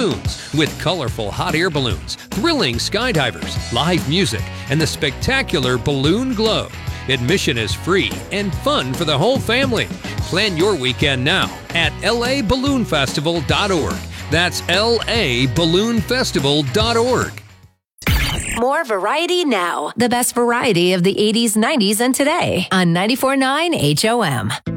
Lagoons with colorful hot air balloons, thrilling skydivers, live music, and the spectacular Balloon Glow. Admission is free and fun for the whole family. Plan your weekend now at laballoonfestival.org. That's laballoonfestival.org. More variety now. The best variety of the 80s, 90s, and today on 94.9 HOM.